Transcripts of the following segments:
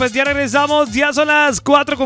pues ya regresamos, ya son las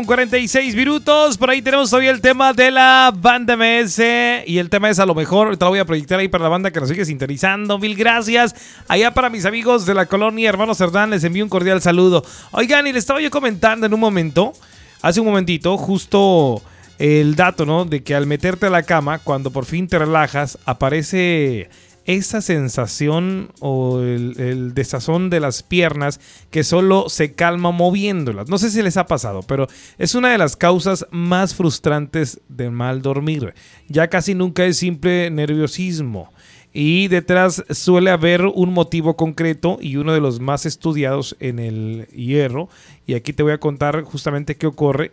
4:46 Por ahí tenemos todavía el tema de la banda MS. Y el tema es a lo mejor, ahorita lo voy a proyectar ahí para la banda que nos sigue sintonizando. Mil gracias. Allá para mis amigos de la colonia Hermanos Cerdán, les envío un cordial saludo. Oigan, y les estaba yo comentando en un momento, hace un momentito, justo el dato, ¿no? De que al meterte a la cama, cuando por fin te relajas, aparece esa sensación o el desazón de las piernas que solo se calma moviéndolas. No sé si les ha pasado, pero es una de las causas más frustrantes de mal dormir. Ya casi nunca es simple nerviosismo. Y detrás suele haber un motivo concreto y uno de los más estudiados en el hierro. Y aquí te voy a contar justamente qué ocurre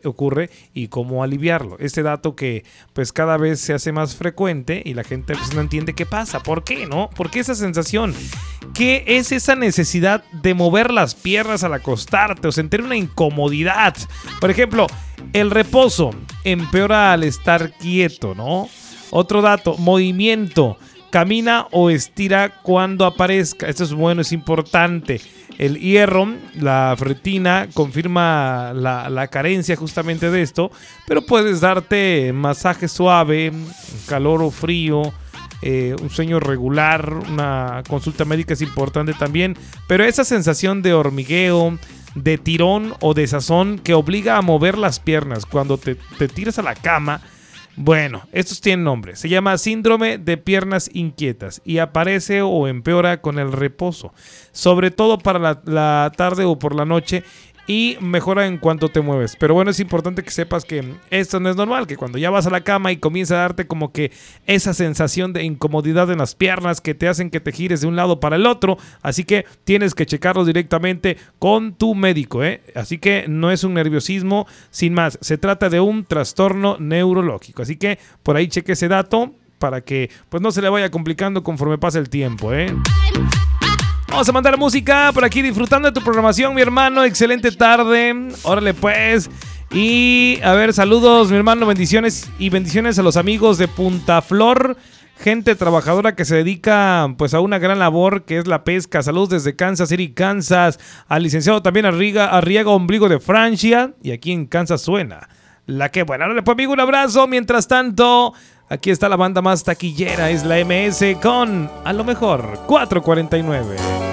y cómo aliviarlo. Este dato que pues cada vez se hace más frecuente y la gente pues no entiende qué pasa. ¿Por qué, no? ¿Por qué esa sensación? ¿Qué es esa necesidad de mover las piernas al acostarte o sentir una incomodidad? Por ejemplo, el reposo empeora al estar quieto, ¿no? Otro dato, movimiento. Camina o estira cuando aparezca. Esto es bueno, es importante. El hierro, la ferritina, confirma la carencia justamente de esto. Pero puedes darte masaje suave, calor o frío, un sueño regular, una consulta médica es importante también. Pero esa sensación de hormigueo, de tirón o desazón que obliga a mover las piernas cuando te tiras a la cama. Bueno, estos tienen nombre. Se llama síndrome de piernas inquietas y aparece o empeora con el reposo, sobre todo para la tarde o por la noche, y mejora en cuanto te mueves. Pero bueno, es importante que sepas que esto no es normal, que cuando ya vas a la cama y comienza a darte como que esa sensación de incomodidad en las piernas que te hacen que te gires de un lado para el otro, así que tienes que checarlo directamente con tu médico, ¿eh? Así que no es un nerviosismo, sin más, se trata de un trastorno neurológico, así que por ahí cheque ese dato para que pues no se le vaya complicando conforme pasa el tiempo, ¿eh? Vamos a mandar música por aquí disfrutando de tu programación, mi hermano. Excelente tarde. Órale pues. Y a ver, saludos, mi hermano. Bendiciones y bendiciones a los amigos de Punta Flor. Gente trabajadora que se dedica pues a una gran labor que es la pesca. Saludos desde Kansas City, Kansas. Al licenciado también Arriaga Ombligo de Francia. Y aquí en Kansas suena la que buena. Órale pues, amigo, un abrazo. Mientras tanto, aquí está la banda más taquillera, es la MS con a lo mejor 449.